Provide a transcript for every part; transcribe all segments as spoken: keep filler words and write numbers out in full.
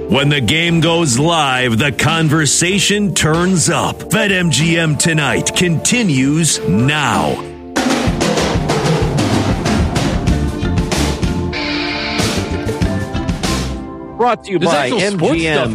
When the game goes live, the conversation turns up. BetMGM Tonight continues now. Brought to you There's by M G M.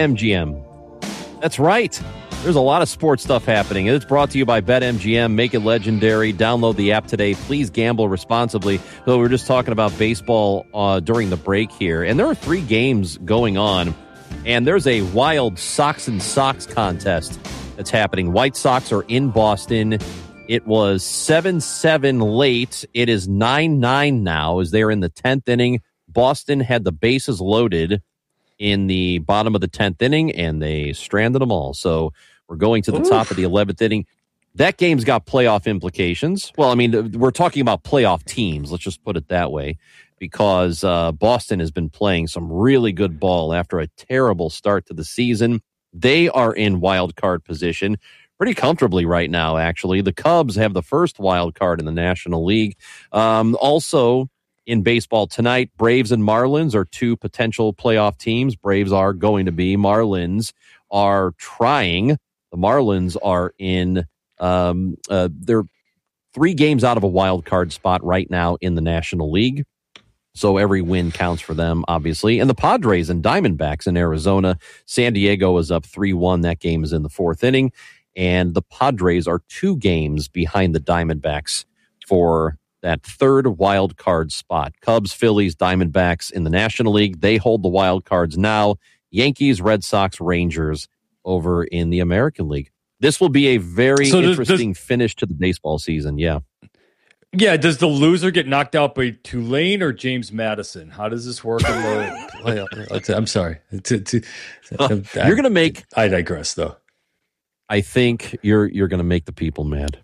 BetMGM. That's right. There's a lot of sports stuff happening. It's brought to you by BetMGM. Make it legendary. Download the app today. Please gamble responsibly. So we were just talking about baseball uh, during the break here, and there are three games going on, and there's a wild Sox and Sox contest that's happening. White Sox are in Boston. It was seven seven late. It is nine nine now as they're in the tenth inning. Boston had the bases loaded in the bottom of the tenth inning, and they stranded them all. So we're going to the Oof. top of the eleventh inning. That game's got playoff implications. Well, I mean, we're talking about playoff teams. Let's just put it that way, because uh, Boston has been playing some really good ball after a terrible start to the season. They are in wild card position pretty comfortably right now, actually. The Cubs have the first wild card in the National League. Um, also, in baseball tonight, Braves and Marlins are two potential playoff teams. Braves are going to be. Marlins are trying. The Marlins are in, um, uh, they're three games out of a wild card spot right now in the National League. So every win counts for them, obviously. And the Padres and Diamondbacks in Arizona. San Diego is up three one. That game is in the fourth inning. And the Padres are two games behind the Diamondbacks for that third wild card spot. Cubs, Phillies, Diamondbacks in the National League. They hold the wild cards now. Yankees, Red Sox, Rangers over in the American League. This will be a very so does, interesting does, finish to the baseball season. Yeah. Yeah. Does the loser get knocked out by Tulane or James Madison? How does this work? In the, I'm sorry. To, to, uh, you're going to make. I digress, though. I think you're you're going to make the people mad.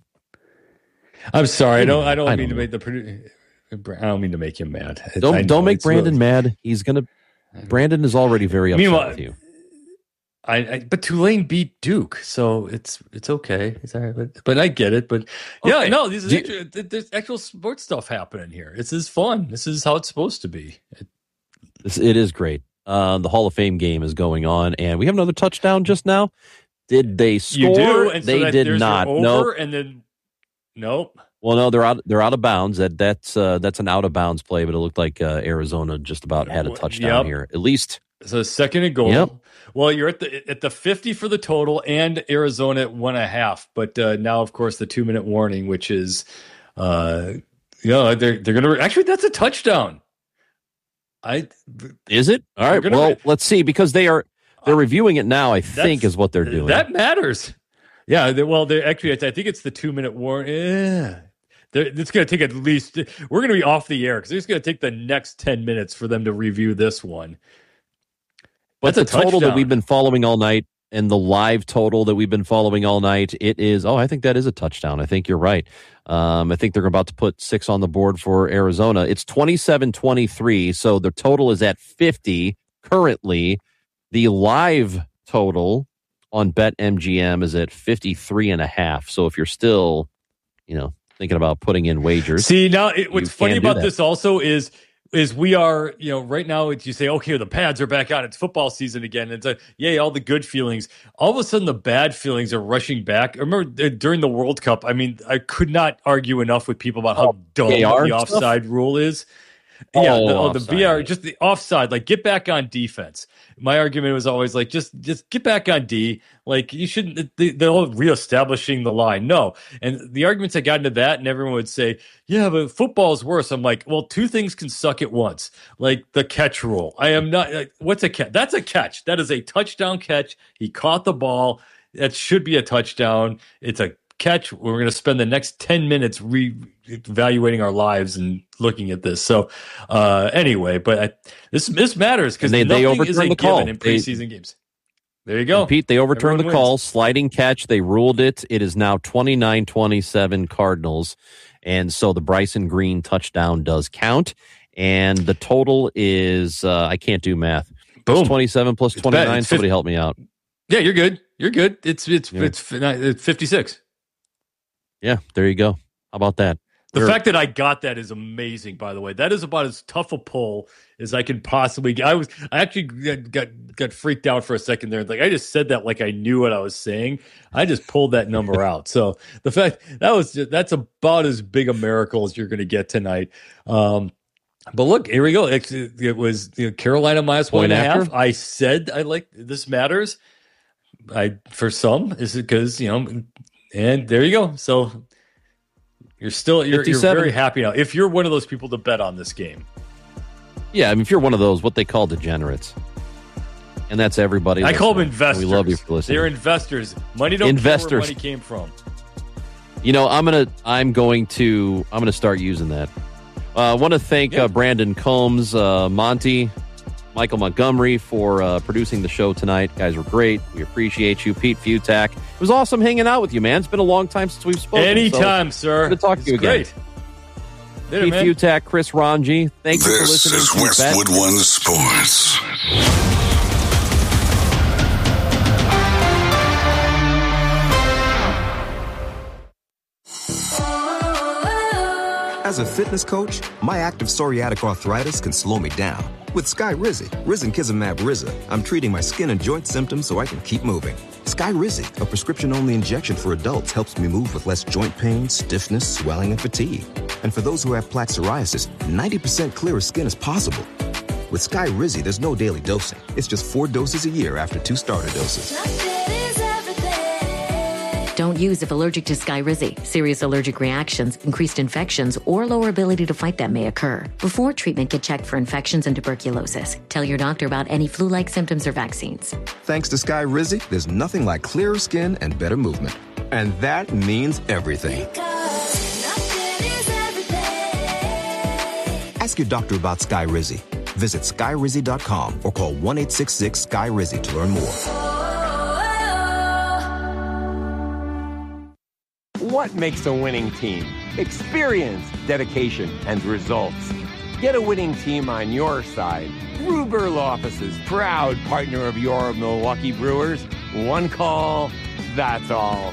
I'm sorry. I don't. I don't, I don't mean know. to make the. I don't mean to make him mad. Don't know, don't make Brandon really, mad. He's gonna. Brandon is already very upset Meanwhile, with you. I, I but Tulane beat Duke, so it's it's okay. It's all right, but but I get it. But yeah, okay. no, this is actual, there's actual sports stuff happening here. This is fun. This is how it's supposed to be. It, this, it is great. Uh, the Hall of Fame game is going on, and we have another touchdown just now. Did they score? You do, and so they that did not. No, nope. and then nope. Well, no, they're out. They're out of bounds. That that's uh, that's an out of bounds play, but it looked like uh, Arizona just about had a touchdown yep. here. At least so second and goal. Yep. Well, you're at the at the fifty for the total, and Arizona at one and a half. But uh, now, of course, the two minute warning, which is, uh, you know, they're they're gonna actually that's a touchdown. I is it all right? Gonna, well, let's see because they are they're reviewing it now. I think is what they're doing. That matters. Yeah. They, well, they actually I think it's the two minute warning. Yeah. It's going to take at least, we're going to be off the air because it's going to take the next ten minutes for them to review this one. But That's the total that we've been following all night and the live total that we've been following all night, it is, oh, I think that is a touchdown. I think you're right. Um, I think they're about to put six on the board for Arizona. It's twenty-seven twenty-three, so the total is at fifty currently. The live total on BetMGM is at fifty-three and a half. So if you're still, you know, thinking about putting in wagers. See, now it, what's funny about that. this also is is we are, you know, right now it's, you say, okay, the pads are back on. It's football season again. It's like, yay, all the good feelings. All of a sudden, the bad feelings are rushing back. I remember during the World Cup, I mean, I could not argue enough with people about how oh, dumb the offside stuff? rule is. Yeah, oh, the, oh, the V R, just the offside, like get back on defense. My argument was always like, just just get back on D. Like you shouldn't, the, the whole reestablishing the line. No. And the arguments I got into that, and everyone would say, yeah, but football's worse. I'm like, well, two things can suck at once. Like the catch rule. I am not, like, what's a catch? That's a catch. That is a touchdown catch. He caught the ball. That should be a touchdown. It's a catch. We're going to spend the next ten minutes re evaluating our lives and looking at this. So uh anyway, but I, this this matters because they, nothing they overturned is a the call given in preseason they, games. There you go. Pete, they overturned Everyone the call. wins. Sliding catch. They ruled it. It is now twenty-nine twenty-seven Cardinals. And so the Bryson Green touchdown does count. And the total is, uh, I can't do math. Boom. It's twenty-seven plus twenty-nine. It's Somebody help me out. Yeah, you're good. You're good. It's it's yeah. it's fifty-six. Yeah, there you go. How about that? The You're, fact that I got that is amazing, by the way. That is about as tough a pull as I can possibly get. I was, I actually got, got, got freaked out for a second there. Like, I just said that like I knew what I was saying. I just pulled that number out. So the fact that was, just, that's about as big a miracle as you're going to get tonight. Um, but look, here we go. It, it was you know, Carolina minus one and a half. I said, I like, this matters. I, for some, is it because, you know, and there you go. So, You're still you're, you're very happy now. If you're one of those people to bet on this game, yeah, I mean, if you're one of those, what they call degenerates, and that's everybody. I call them investors. We love you for listening. They're investors. Money don't investors. care where money came from. You know, I'm gonna I'm going to I'm gonna start using that. I uh, want to thank yeah. uh, Brandon Combs, uh, Monty, Michael Montgomery for uh, producing the show tonight. You guys were great. We appreciate you. Pete Futak. It was awesome hanging out with you, man. It's been a long time since we've spoken. Anytime, so sir. Good to talk to you again. Great. Later, Pete man. Futak, Chris Ranji. Thank you this for listening is to Westwood Bet. One Sports. As a fitness coach, my active psoriatic arthritis can slow me down. With Skyrizi, Risankizumab Riza, I'm treating my skin and joint symptoms so I can keep moving. Skyrizi, a prescription-only injection for adults, helps me move with less joint pain, stiffness, swelling, and fatigue. And for those who have plaque psoriasis, ninety percent clearer skin is possible. With Skyrizi, there's no daily dosing. It's just four doses a year after two starter doses. Don't use if allergic to Skyrizi. Serious allergic reactions, increased infections, or lower ability to fight them may occur. Before treatment, get checked for infections and tuberculosis. Tell your doctor about any flu-like symptoms or vaccines. Thanks to Skyrizi, there's nothing like clearer skin and better movement. And that means everything. Ask your doctor about Skyrizi. Visit Skyrizi dot com or call one eight six six Sky Rizi to learn more. What makes a winning team? Experience, dedication, and results. Get a winning team on your side. Ruber Law Offices, proud partner of your Milwaukee Brewers. One call, that's all.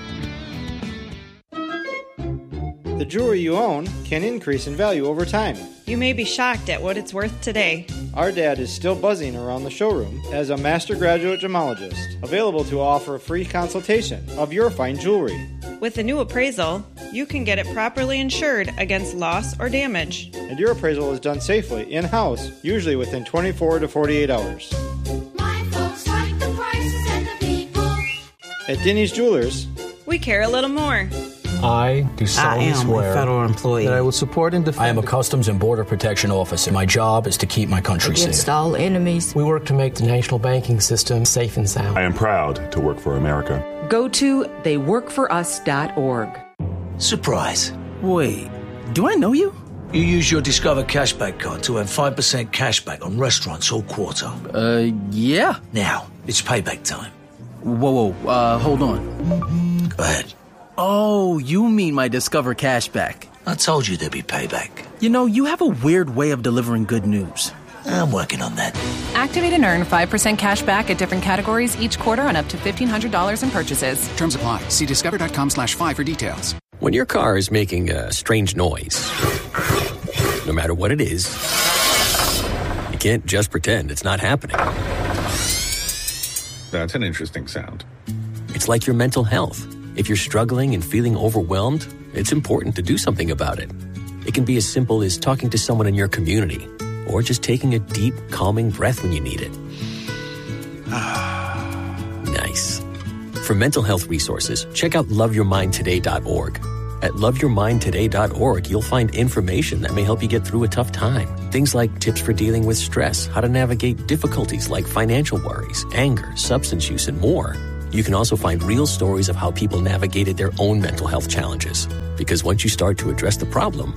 The jewelry you own can increase in value over time. You may be shocked at what it's worth today. Our dad is still buzzing around the showroom as a master graduate gemologist, available to offer a free consultation of your fine jewelry. With the new appraisal, you can get it properly insured against loss or damage. And your appraisal is done safely, in-house, usually within twenty-four to forty-eight hours. My folks like the prices and the people. At Denny's Jewelers, we care a little more. I do solemnly swear a federal employee that I will support and defend. I am a Customs and Border Protection officer. My job is to keep my country against safe. all enemies. We work to make the national banking system safe and sound. I am proud to work for America. Go to they work for us dot org. Surprise. Wait, do I know you? You use your Discover Cashback card to earn five percent cashback on restaurants all quarter. Uh, yeah. Now, it's payback time. Whoa, whoa, uh, hold on. Go ahead. Oh, you mean my Discover Cashback. I told you there'd be payback. You know, you have a weird way of delivering good news. I'm working on that. Activate and earn five percent cash back at different categories each quarter on up to fifteen hundred dollars in purchases. Terms apply. See discover.com slash five for details. When your car is making a strange noise, no matter what it is, you can't just pretend it's not happening. That's an interesting sound. It's like your mental health. If you're struggling and feeling overwhelmed, it's important to do something about it. It can be as simple as talking to someone in your community, or just taking a deep, calming breath when you need it. Nice. For mental health resources, check out love your mind today dot org. At love your mind today dot org, you'll find information that may help you get through a tough time. Things like tips for dealing with stress, how to navigate difficulties like financial worries, anger, substance use, and more. You can also find real stories of how people navigated their own mental health challenges. Because once you start to address the problem,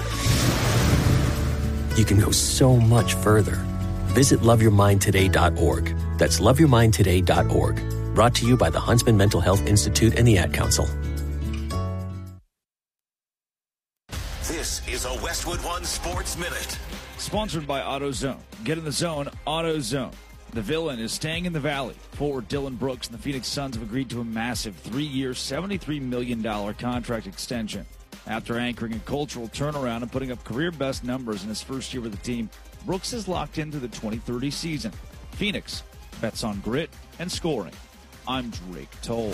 you can go so much further. Visit love your mind today dot org. That's love your mind today dot org. Brought to you by the Huntsman Mental Health Institute and the Ad Council. This is a Westwood One Sports Minute. Sponsored by AutoZone. Get in the zone, AutoZone. The villain is staying in the Valley. Forward Dylan Brooks and the Phoenix Suns have agreed to a massive three-year, seventy-three million dollars contract extension. After anchoring a cultural turnaround and putting up career-best numbers in his first year with the team, Brooks is locked into the twenty thirty season. Phoenix bets on grit and scoring. I'm Drake Toll.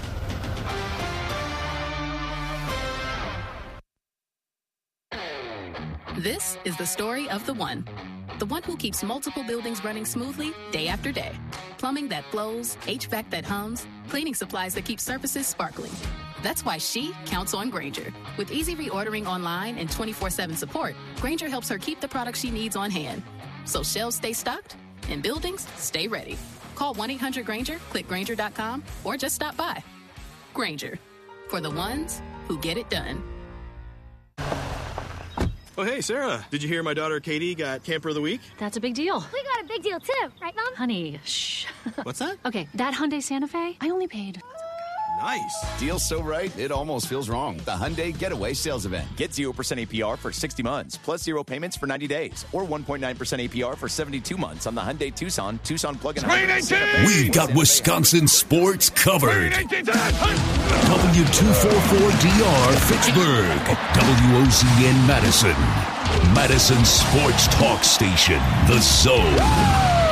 This is the story of the one. The one who keeps multiple buildings running smoothly day after day. Plumbing that flows, H V A C that hums, cleaning supplies that keep surfaces sparkling. That's why she counts on Grainger. With easy reordering online and twenty-four seven support, Grainger helps her keep the products she needs on hand. So shelves stay stocked and buildings stay ready. Call one eight hundred Grainger, click Grainger dot com, or just stop by. Grainger, for the ones who get it done. Oh, hey, Sarah. Did you hear my daughter Katie got Camper of the Week? That's a big deal. We got a big deal, too. Right, Mom? Honey, shh. What's that? Okay, that Hyundai Santa Fe, I only paid... Nice. Deal so right, it almost feels wrong. The Hyundai Getaway Sales Event. Get zero percent A P R for sixty months, plus zero payments for ninety days, or one point nine percent A P R for seventy-two months on the Hyundai Tucson, Tucson plug-in hybrid. We've got Wisconsin sports covered. W two forty-four D R Fitchburg. W O Z N Madison. Madison Sports Talk Station. The Zone.